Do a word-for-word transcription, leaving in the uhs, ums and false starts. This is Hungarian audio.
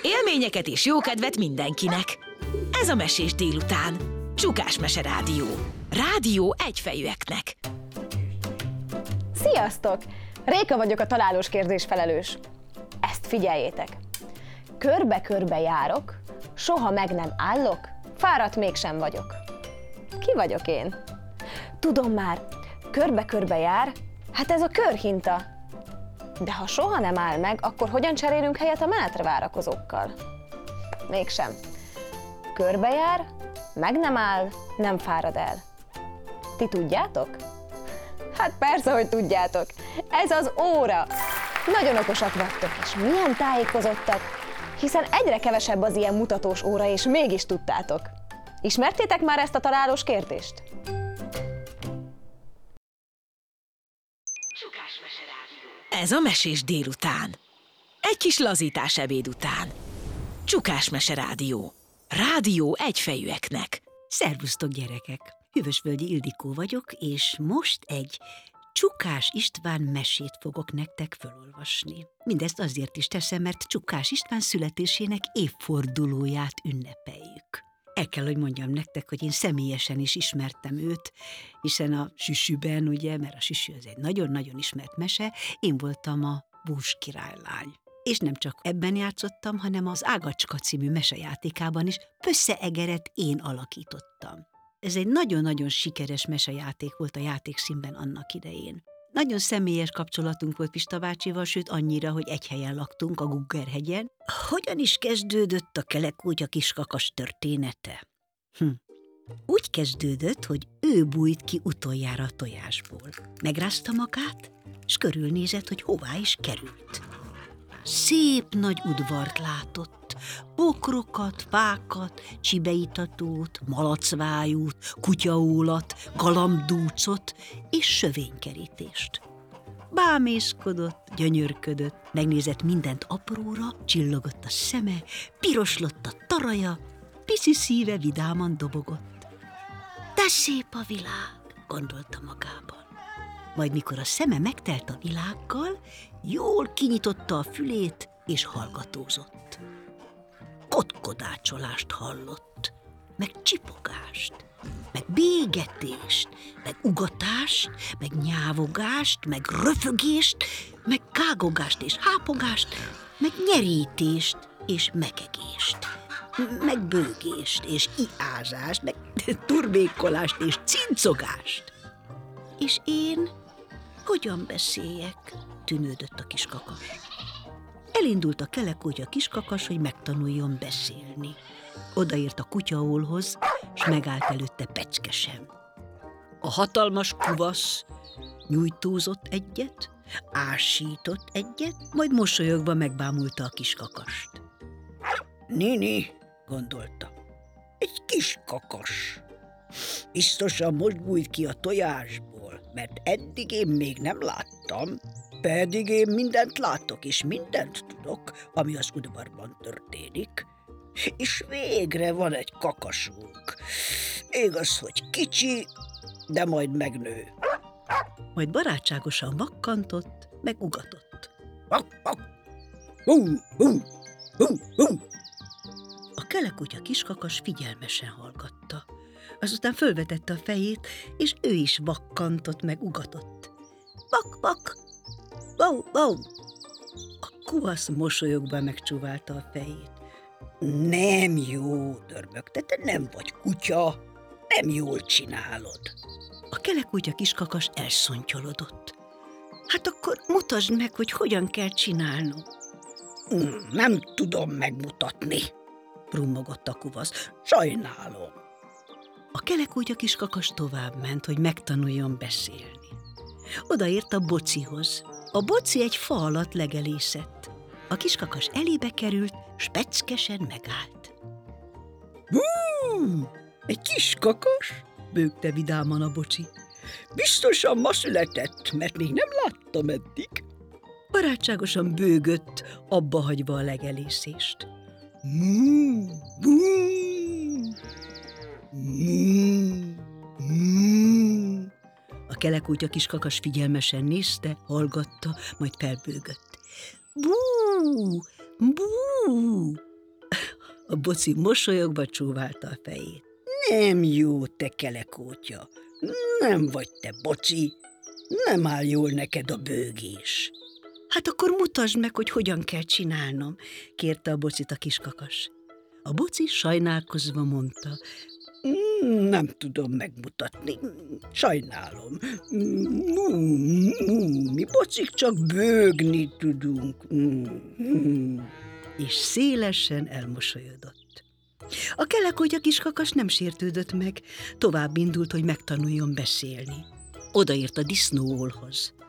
Élményeket és jókedvet mindenkinek. Ez a Mesés délután. Csukás Mese Rádió. Rádió egyfejűeknek. Sziasztok! Réka vagyok, a találós kérdés felelős. Ezt figyeljétek. Körbe-körbe járok, soha meg nem állok, fáradt mégsem vagyok. Ki vagyok én? Tudom már, körbe-körbe jár, hát ez a körhinta. De ha soha nem áll meg, akkor hogyan cserélünk helyet a menetre várakozókkal? Mégsem. Körbe jár, meg nem áll, nem fárad el. Ti tudjátok? Hát persze, hogy tudjátok. Ez az óra. Nagyon okosak vagytok, és milyen tájékozottak, hiszen egyre kevesebb az ilyen mutatós óra, és mégis tudtátok. Ismertétek már ezt a találós kérdést? Ez a Mesés délután. Egy kis lazítás ebéd után. Csukás Mese Rádió. Rádió egyfejűeknek. Szervusztok, gyerekek! Hűvösvölgyi Ildikó vagyok, és most egy Csukás István mesét fogok nektek felolvasni. Mindezt azért is teszem, mert Csukás István születésének évfordulóját ünnepeljük. El kell, hogy mondjam nektek, hogy én személyesen is ismertem őt, hiszen a Süsüben, ugye, mert a Süsü az egy nagyon-nagyon ismert mese, én voltam a Bús királylány. És nem csak ebben játszottam, hanem az Ágacska című mesejátékában is Pösszeegeret én alakítottam. Ez egy nagyon-nagyon sikeres mesejáték volt a játékszínben annak idején. Nagyon személyes kapcsolatunk volt Pista bácsival, sőt annyira, hogy egy helyen laktunk, a Guggerhegyen. Hogyan is kezdődött a Kelekútya kiskakas története? Hm. Úgy kezdődött, hogy ő bújt ki utoljára a tojásból. Megrázta magát, s körülnézett, hogy hová is került. Szép nagy udvart látott, bokrokat, fákat, csibeitatót, malacvájút, kutyaólat, galambdúcot és sövénykerítést. Bámészkodott, gyönyörködött, megnézett mindent apróra, csillogott a szeme, piroslott a taraja, pici szíve vidáman dobogott. De szép a világ, gondolta magában. Majd mikor a szeme megtelt a világgal, jól kinyitotta a fülét, és hallgatózott. Kotkodácsolást hallott, meg csipogást, meg bégetést, meg ugatást, meg nyávogást, meg röfögést, meg kágogást és hápogást, meg nyerítést és mekegést, meg bőgést és iázást, meg turbékolást és cincogást. És én hogyan beszéljek? Tűnődött a kiskakas. Elindult a Kelekútya kiskakas, hogy megtanuljon beszélni. Odaért a kutyaólhoz, s megállt előtte Peckesen. A hatalmas kuvasz nyújtózott egyet, ásított egyet, majd mosolyogva megbámulta a kiskakast. Nini, gondolta, egy kiskakas. Biztosan most bújt ki a tojásból, mert eddig én még nem láttam, pedig én mindent látok, és mindent tudok, ami az udvarban történik. És végre van egy kakasunk. Igaz, hogy kicsi, de majd megnő. Majd barátságosan vakkantott, meg ugatott. Vak, vak. Hú, hú, hú, hú. A Kelekútya kiskakas figyelmesen hallgatta. Azután fölvetette a fejét, és ő is vakkantott, meg ugatott. Vak, vak, vau, vau. A kuvasz mosolyogva megcsóválta a fejét. Nem jó, dörmögte, te nem vagy kutya, nem jól csinálod. A Kelekútya kiskakas elszontyolodott. Hát akkor mutasd meg, hogy hogyan kell csinálnom. Nem tudom megmutatni, brummogott a kuvasz. Sajnálom. A Kelekútya kiskakas továbbment, hogy megtanuljon beszélni. Odaért a Bocihoz. A Boci egy fa alatt legelészett. A kiskakas elébe került, s Peckesen megállt. Hú, egy kiskakas? Bőgte vidáman a Bocsi. Biztosan ma született, mert még nem láttam eddig. Barátságosan bőgött, abba hagyva a legelészést. Mú, mú, mú, mú. A Kelekútya kiskakas figyelmesen nézte, hallgatta, majd felbőgött. Bú, bú, A Boci mosolyogva csóválta a fejét. Nem jó, te kelekótya. Nem vagy te Boci. Nem áll jól neked a bőgés. Hát akkor mutasd meg, hogy hogyan kell csinálnom, kérte a Bocit a kiskakas. A Boci sajnálkozva mondta. Mm, Nem tudom megmutatni. Sajnálom. Mú, mú, mi Bocik csak bőgni tudunk. Mm. És szélesen elmosolyodott. A kelekótya kiskakas nem sértődött meg, tovább indult, hogy megtanuljon beszélni. Odaért a disznóólhoz.